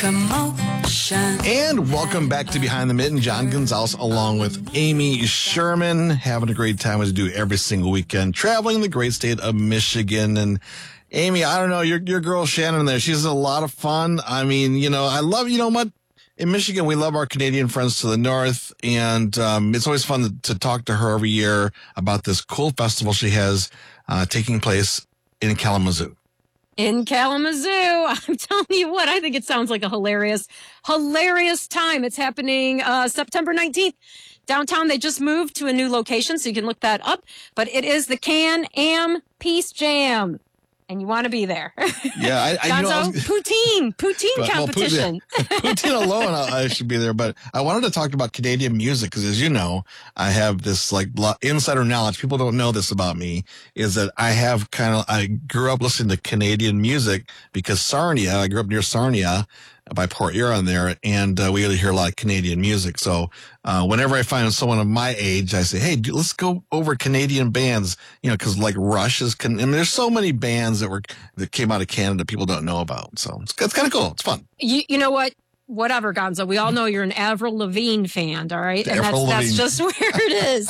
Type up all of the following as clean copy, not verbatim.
Commotion. And welcome back to Behind the Mitten. John Gonzalez along with Amy Sherman, having a great time as we do every single weekend, traveling the great state of Michigan. And Amy, I don't know, your girl Shannon there, she's a lot of fun. I mean, I love, what? In Michigan, we love our Canadian friends to the north, and it's always fun to talk to her every year about this cool festival she has taking place in Kalamazoo. In Kalamazoo. I'm telling you what, I think it sounds like a hilarious time. It's happening September 19th. Downtown, they just moved to a new location, so you can look that up. But it is the Can-Am Peace Jam. And you want to be there. Yeah, poutine competition. Poutine alone, I should be there. But I wanted to talk about Canadian music because, as you know, I have this insider knowledge. People don't know this about me. Is that I grew up listening to Canadian music because Sarnia. I grew up near Sarnia by Port Huron there, and we hear a lot of Canadian music. So whenever I find someone of my age, I say, hey, let's go over Canadian bands, because like Rush is, and there's so many bands that came out of Canada people don't know about. So it's kind of cool. It's fun. You know what? Whatever, Gonzo. We all know you're an Avril Lavigne fan, all right? And that's just where it is.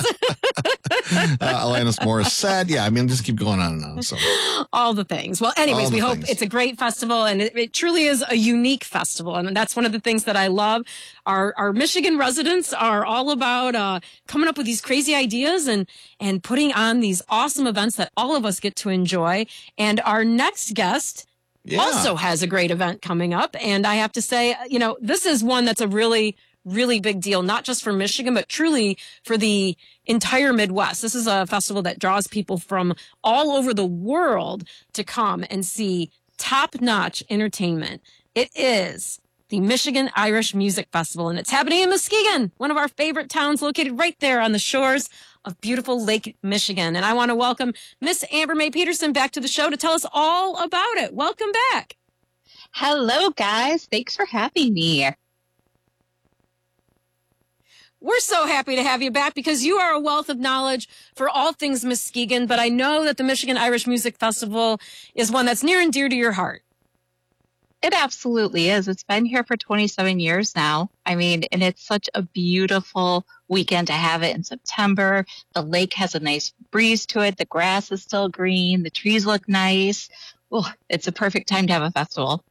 Alanis Morissette. Yeah, just keep going on and on. So all the things. Well, anyways, we hope it's a great festival, and it truly is a unique festival. And that's one of the things that I love. Our Michigan residents are all about coming up with these crazy ideas and putting on these awesome events that all of us get to enjoy. And our next guest also has a great event coming up. And I have to say, this is one that's a really, really big deal, not just for Michigan, but truly for the entire Midwest. This is a festival that draws people from all over the world to come and see top-notch entertainment. It is the Michigan Irish Music Festival, and it's happening in Muskegon, one of our favorite towns located right there on the shores of beautiful Lake Michigan. And I want to welcome Miss Amber May Peterson back to the show to tell us all about it. Welcome back. Hello, guys. Thanks for having me. We're so happy to have you back because you are a wealth of knowledge for all things Muskegon, but I know that the Michigan Irish Music Festival is one that's near and dear to your heart. It absolutely is. It's been here for 27 years now. And it's such a beautiful weekend to have it in September. The lake has a nice breeze to it. The grass is still green. The trees look nice. Oh, it's a perfect time to have a festival.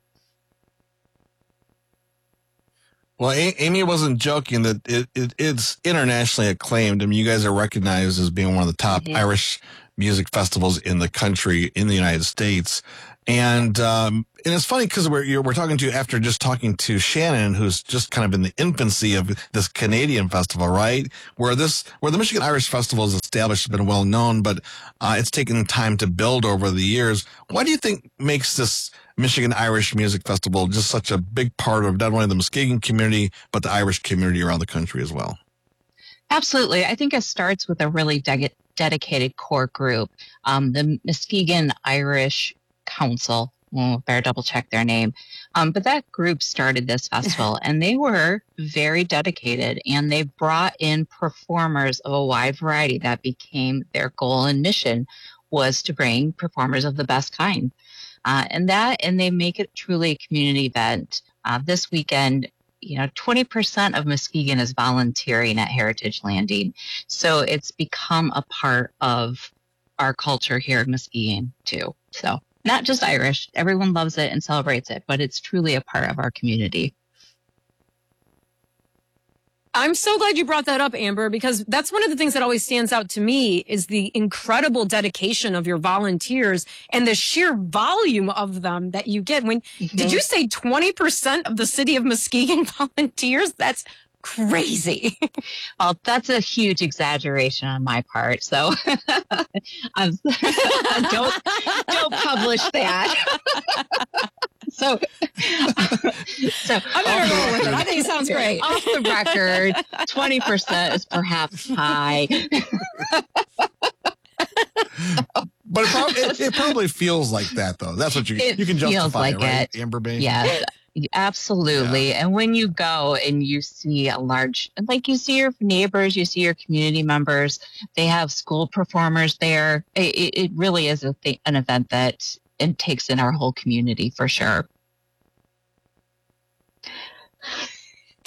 Well, Amy wasn't joking that it's internationally acclaimed. You guys are recognized as being one of the top Irish music festivals in the country, in the United States. And it's funny because we're talking to you after just talking to Shannon, who's just kind of in the infancy of this Canadian festival, right? Where the Michigan Irish Festival is established, has been well known, but it's taken time to build over the years. What do you think makes this Michigan Irish Music Festival just such a big part of not only the Muskegon community, but the Irish community around the country as well? Absolutely. I think it starts with a really dedicated core group. The Muskegon Irish Council, better double check their name. But that group started this festival and they were very dedicated, and they brought in performers of a wide variety. That became their goal and mission, was to bring performers of the best kind. And they make it truly a community event. This weekend, 20% of Muskegon is volunteering at Heritage Landing. So it's become a part of our culture here in Muskegon too. So not just Irish, everyone loves it and celebrates it, but it's truly a part of our community. I'm so glad you brought that up, Amber, because that's one of the things that always stands out to me is the incredible dedication of your volunteers and the sheer volume of them that you get. Did you say 20% of the city of Muskegon volunteers? That's crazy. Well, that's a huge exaggeration on my part. So don't publish that. So I'm going to roll with it. I think it sounds great. Off the record, 20% is perhaps high. But it probably feels like that, though. That's what you can justify, right, Amber May? Yeah, absolutely. Yeah. And when you go and you see you see your neighbors, you see your community members, they have school performers there. It really is an event that takes in our whole community for sure.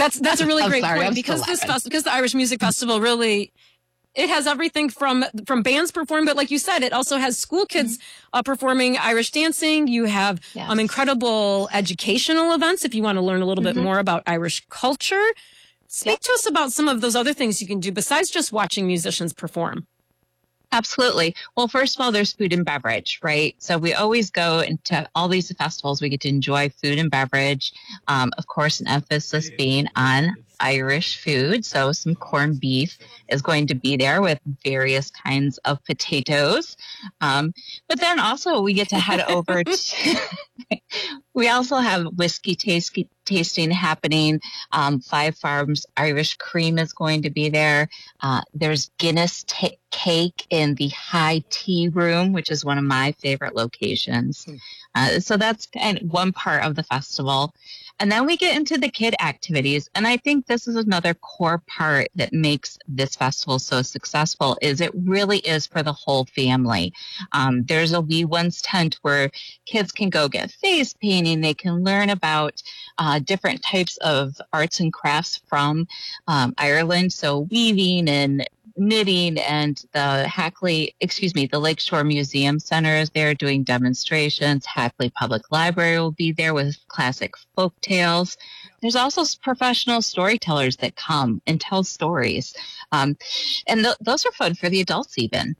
That's a really great point, because the Irish Music Festival really, it has everything from bands performing, but like you said, it also has school kids performing Irish dancing. You have incredible educational events if you want to learn a little bit more about Irish culture. Speak to us about some of those other things you can do besides just watching musicians perform. Absolutely. Well, first of all, there's food and beverage, right? So we always go into all these festivals. We get to enjoy food and beverage. Of course, an emphasis being on Irish food. So some corned beef is going to be there with various kinds of potatoes. But then also we get to head over to, we also have whiskey tasting happening. Five Farms Irish Cream is going to be there. There's Guinness cake in the High Tea Room, which is one of my favorite locations. So that's one part of the festival. And then we get into the kid activities. And I think this is another core part that makes this festival so successful is it really is for the whole family. There's a Wee Ones tent where kids can go get face painting. They can learn about different types of arts and crafts from Ireland. So weaving and knitting, and the Lakeshore Museum Center is there doing demonstrations. Hackley Public Library will be there with classic folk tales. There's also professional storytellers that come and tell stories. And those are fun for the adults even.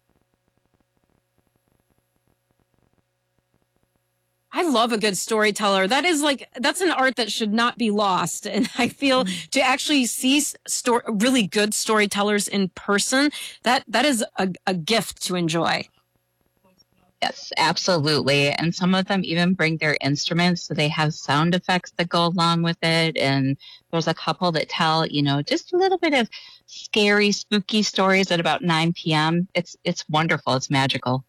I love a good storyteller. That's an art that should not be lost. And I feel to actually see really good storytellers in person, that is a gift to enjoy. Yes, absolutely. And some of them even bring their instruments, so they have sound effects that go along with it. And there's a couple that tell, just a little bit of scary, spooky stories at about 9 p.m. It's wonderful. It's magical.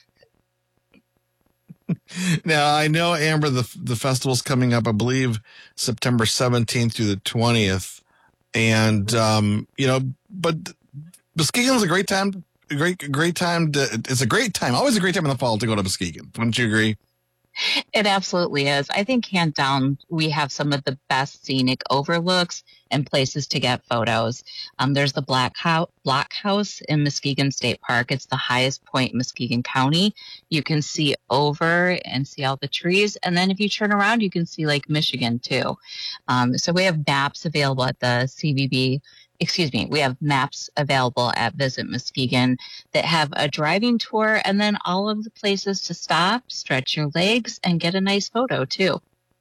Now, I know, Amber, the festival's coming up, I believe, September 17th through the 20th. And, but Muskegon's a great time. Great time. It's a great time. Always a great time in the fall to go to Muskegon. Wouldn't you agree? It absolutely is. I think hands down, we have some of the best scenic overlooks and places to get photos. There's the Block House in Muskegon State Park. It's the highest point in Muskegon County. You can see over and see all the trees. And then if you turn around, you can see Lake Michigan too. So we have maps available at the CVB. We have maps available at Visit Muskegon that have a driving tour and then all of the places to stop, stretch your legs, and get a nice photo too.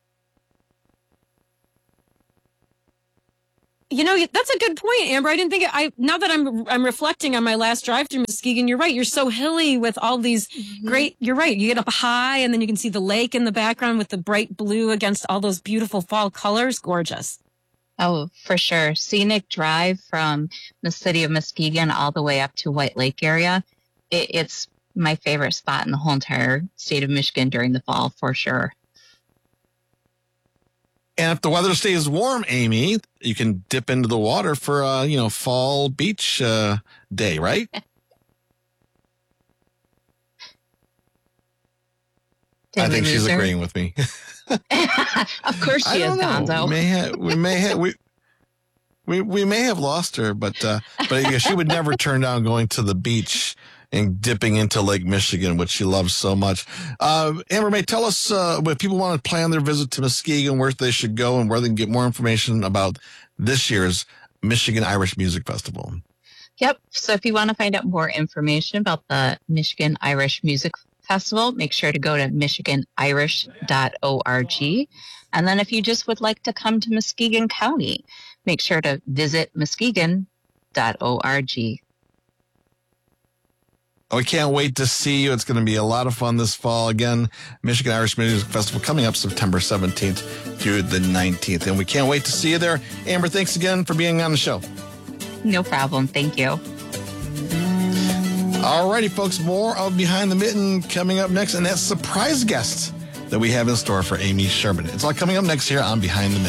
That's a good point, Amber. I didn't think now that I'm reflecting on my last drive through Muskegon, you're right. You're so hilly with all these great, you're right. You get up high and then you can see the lake in the background with the bright blue against all those beautiful fall colors. Gorgeous. Oh, for sure. Scenic drive from the city of Muskegon all the way up to White Lake area. It's my favorite spot in the whole entire state of Michigan during the fall, for sure. And if the weather stays warm, Amy, you can dip into the water for a, fall beach day, right? I think she's agreeing with me. Of course she is, Gonzo. We may have lost her, but she would never turn down going to the beach and dipping into Lake Michigan, which she loves so much. Amber May, tell us if people want to plan their visit to Muskegon, where they should go and where they can get more information about this year's Michigan Irish Music Festival. Yep. So if you want to find out more information about the Michigan Irish Music Festival, make sure to go to michiganirish.org. And then if you just would like to come to Muskegon County, make sure to visit muskegon.org. We can't wait to see you. It's going to be a lot of fun this fall. Again, Michigan Irish Music Festival coming up September 17th through the 19th. And we can't wait to see you there. Amber, thanks again for being on the show. No problem. Thank you. All righty, folks. More of Behind the Mitten coming up next. And that surprise guest that we have in store for Amy Sherman. It's all coming up next here on Behind the Mitten.